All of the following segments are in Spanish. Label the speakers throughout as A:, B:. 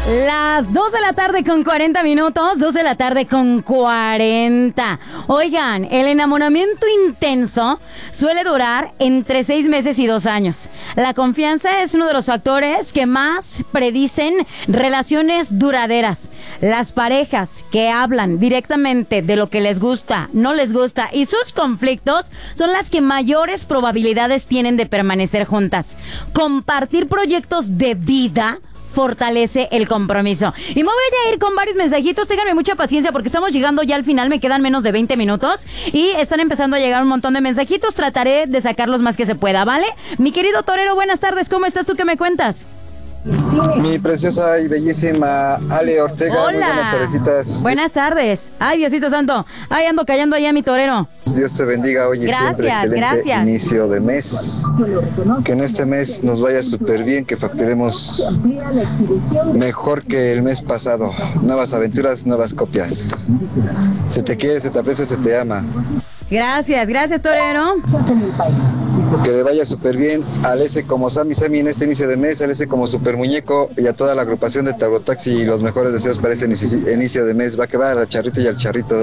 A: Las 2 de la tarde con 40 minutos, 2 de la tarde con 40. Oigan, el enamoramiento intenso suele durar entre 6 meses y 2 años. La confianza es uno de los factores que más predicen relaciones duraderas. Las parejas que hablan directamente de lo que les gusta, no les gusta y sus conflictos son las que mayores probabilidades tienen de permanecer juntas. Compartir proyectos de vida fortalece el compromiso. Y me voy a ir con varios mensajitos. Ténganme mucha paciencia porque estamos llegando ya al final. Me quedan menos de 20 minutos y están empezando a llegar un montón de mensajitos. Trataré de sacarlos más que se pueda, ¿vale? Mi querido torero, buenas tardes. ¿Cómo estás tú? ¿Qué me cuentas?
B: Mi preciosa y bellísima Ale Ortega.
A: Hola.
B: Muy buenas tardecitas.
A: Buenas tardes. Ay, Diosito santo. Ay, ando callando allá mi torero.
B: Dios te bendiga hoy y siempre. Excelente inicio de mes. Que en este mes nos vaya súper bien, que facturemos mejor que el mes pasado. Nuevas aventuras, nuevas copias. Se te quiere, se te aprecia, se te ama.
A: Gracias, torero.
B: Que le vaya súper bien al S como Sammy en este inicio de mes, al S como Super Muñeco y a toda la agrupación de Tabotaxi y los mejores deseos para este inicio de mes. Va que va a la charrita y al charrito.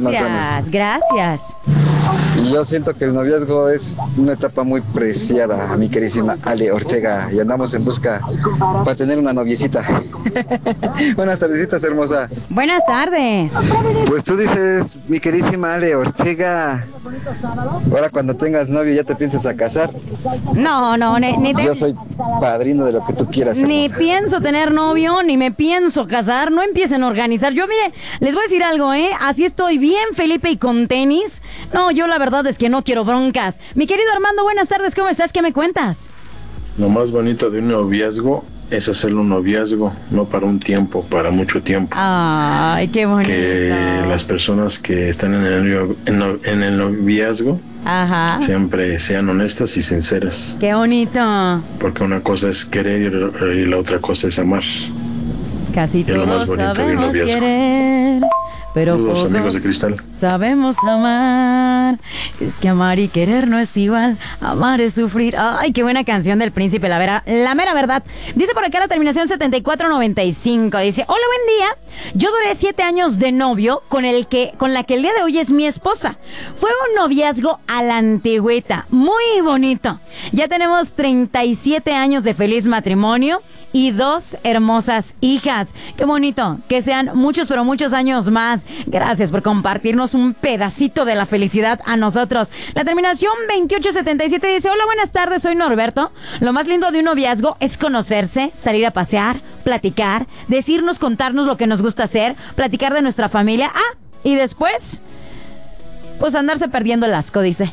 A: Gracias.
B: Y yo siento que el noviazgo es una etapa muy preciada, mi queridísima Ale Ortega, y andamos en busca para tener una noviecita. Buenas tardecitas, hermosa.
A: Buenas tardes.
B: Pues tú dices, mi queridísima Ale Ortega, ahora cuando tengas novio ya te piensas a casar.
A: No,
B: Yo soy padrino de lo que tú quieras, hermosa.
A: Ni pienso tener novio, ni me pienso casar. No empiecen a organizar. Yo, mire, les voy a decir algo, así estoy bien, Felipe, y con tenis. No, yo la verdad es que no quiero broncas. Mi querido Armando, buenas tardes, ¿cómo estás? ¿Qué me cuentas?
C: Lo más bonito de un noviazgo es hacerlo un noviazgo, no para un tiempo, para mucho tiempo.
A: Ay, qué bonito.
C: Que las personas que están en el noviazgo
A: Ajá.
C: siempre sean honestas y sinceras.
A: Qué bonito.
C: Porque una cosa es querer y la otra cosa es amar.
A: Casi
C: es lo más
A: todos
C: bonito de un
A: sabemos
C: noviazgo.
A: querer, pero
C: Saludos,
A: pocos
C: amigos de Cristal.
A: sabemos amar. Es que amar y querer no es igual. Amar es sufrir. Ay, qué buena canción del Príncipe, la mera verdad. Dice por acá la terminación 7495. Dice, hola, buen día. Yo duré 7 años de novio con la que el día de hoy es mi esposa. Fue un noviazgo a la antigüita, muy bonito. Ya tenemos 37 años de feliz matrimonio y 2 hermosas hijas. Qué bonito, que sean muchos, pero muchos años más. Gracias por compartirnos un pedacito de la felicidad a nosotros. La terminación 2877 dice, hola, buenas tardes, soy Norberto. Lo más lindo de un noviazgo es conocerse, salir a pasear, platicar, decirnos, contarnos lo que nos gusta hacer, platicar de nuestra familia. Y después, pues andarse perdiendo el asco, dice.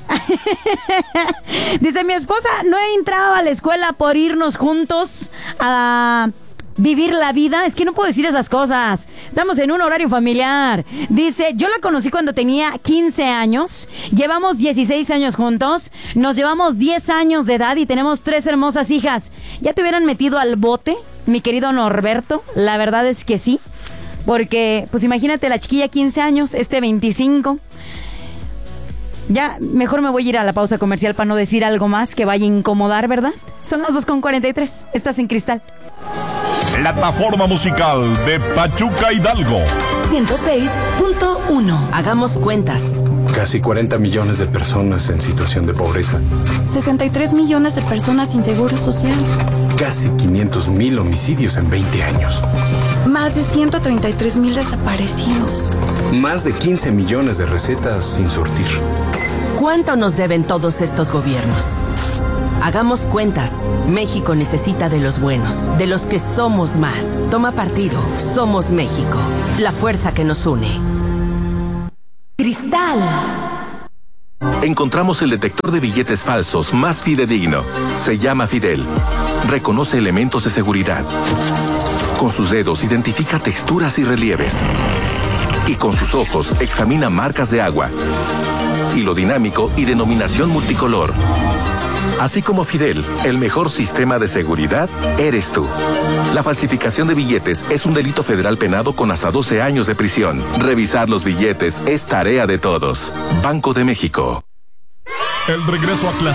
A: Dice, mi esposa no entraba a la escuela por irnos juntos a vivir la vida. Es que no puedo decir esas cosas. Estamos en un horario familiar. Dice, yo la conocí cuando tenía 15 años. Llevamos 16 años juntos. Nos llevamos 10 años de edad y tenemos 3 hermosas hijas. ¿Ya te hubieran metido al bote, mi querido Norberto? La verdad es que sí. Porque, pues imagínate, la chiquilla 15 años, 25. Ya, mejor me voy a ir a la pausa comercial para no decir algo más que vaya a incomodar, ¿verdad? Son las 2:43. Estás en Cristal.
D: Plataforma musical de Pachuca Hidalgo.
E: 106.1. Hagamos cuentas.
F: Casi 40 millones de personas en situación de pobreza.
G: 63 millones de personas sin seguro social.
F: Casi 500,000 homicidios en 20 años.
G: Más de 133,000 desaparecidos.
F: Más de 15 millones de recetas sin surtir.
E: ¿Cuánto nos deben todos estos gobiernos? Hagamos cuentas. México necesita de los buenos, de los que somos más. Toma partido. Somos México. La fuerza que nos une.
A: Cristal.
H: Encontramos el detector de billetes falsos más fidedigno. Se llama Fidel. Reconoce elementos de seguridad. Con sus dedos identifica texturas y relieves. Y con sus ojos examina marcas de agua. Hilo dinámico y denominación multicolor. Así como Fidel, el mejor sistema de seguridad eres tú. La falsificación de billetes es un delito federal penado con hasta 12 años de prisión. Revisar los billetes es tarea de todos. Banco de México.
D: El regreso a clase.